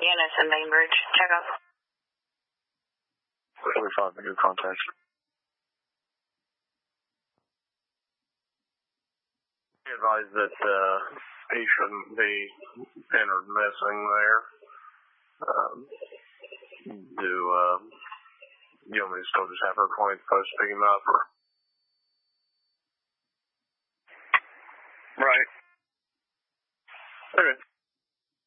Janice in Bainbridge. Check up. 45, make your contact. Be advised that he shouldn't be entered missing there. Do you want me to still just have her 20 post pick him up, or?